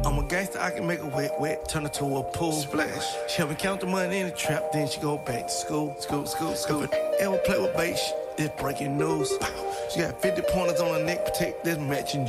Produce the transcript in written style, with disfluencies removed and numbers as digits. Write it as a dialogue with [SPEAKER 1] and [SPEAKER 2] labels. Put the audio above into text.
[SPEAKER 1] I'm a gangster, I can make a wet, wet, turn her to a pool. Splash. She help me count the money in the trap, then she go back to school. If I ever play with bass, it's breaking news. She got 50 pointers on her neck, protect this matching